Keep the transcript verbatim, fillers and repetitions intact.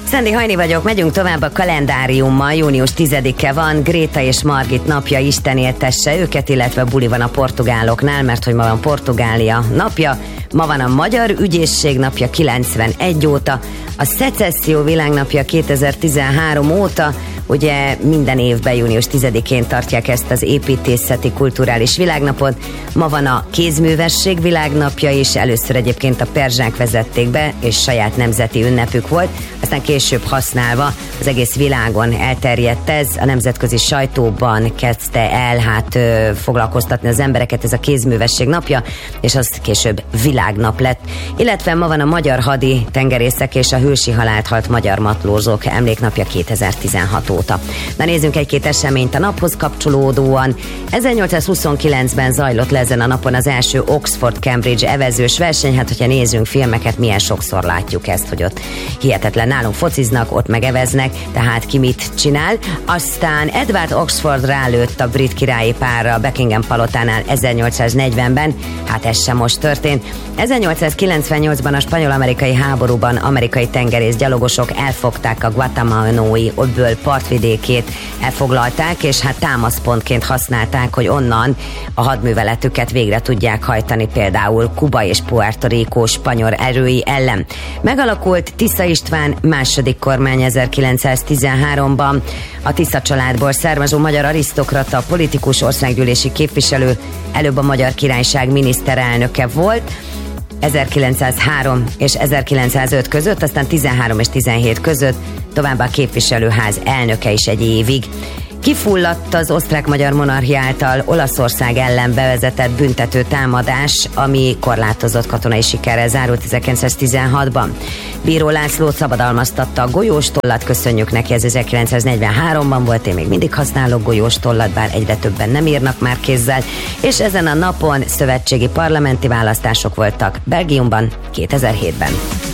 Szendi Hajni vagyok, megyünk tovább a kalendáriummal. Június tizedike van, Gréta és Margit napja, Isten éltesse őket, illetve buli van a portugáloknál, mert hogy ma van Portugália napja. Ma van a Magyar Ügyészség napja kilencvenegy óta, a Szecesszió világnapja kétezer-tizenhárom óta, ugye minden évben június tizedikén tartják ezt az építészeti kulturális világnapot. Ma van a kézművesség világnapja is, először egyébként a perzsák vezették be, és saját nemzeti ünnepük volt, aztán később használva az egész világon elterjedt ez, a nemzetközi sajtóban kezdte el hát ö, foglalkoztatni az embereket ez a kézművesség napja, és az később világnap lett. Illetve ma van a magyar hadi tengerészek és a hősi halált halt magyar matlózók emléknapja kétezer-tizenhat óta. Na nézzünk egy-két eseményt a naphoz kapcsolódóan. ezernyolcszázhuszonkilencben zajlott le ezen a napon az első Oxford-Cambridge evezős verseny, hát hogyha nézzünk filmeket, milyen sokszor látjuk ezt, hogy ott hihetetlen, nálunk fociznak, ott meg eveznek, tehát ki mit csinál. Aztán Edward Oxford rálőtt a brit királyi párra a Buckingham palotánál ezernyolcszáznegyvenben, hát ez sem most történt. ezernyolcszázkilencvennyolcban a spanyol-amerikai háborúban amerikai tengerészgyalogosok elfogták a Guantanamo-i öböl partvidékét, elfoglalták, és hát támaszpontként használták, hogy onnan a hadműveletüket végre tudják hajtani, például Kuba és Puerto Rico spanyol erői ellen. Megalakult Tisza István második kormány ezerkilencszáztizenháromban. A Tisza családból származó magyar arisztokrata, politikus, országgyűlési képviselő, előbb a Magyar Királyság miniszterelnöke volt, ezerkilencszázhárom és ezerkilencszázöt között, aztán tizenhárom és tizenhét között, továbbá a képviselőház elnöke is egy évig. Kifulladt az osztrák-magyar monarchia által Olaszország ellen bevezetett büntető támadás, ami korlátozott katonai sikerrel zárult ezerkilencszáztizenhatban. Bíró Lászlót szabadalmaztatta a golyóstollat, köszönjük neki, ez ezerkilencszáznegyvenháromban volt, én még mindig használok golyóstollat, bár egyre többen nem írnak már kézzel, és ezen a napon szövetségi parlamenti választások voltak Belgiumban kétezer-hétben.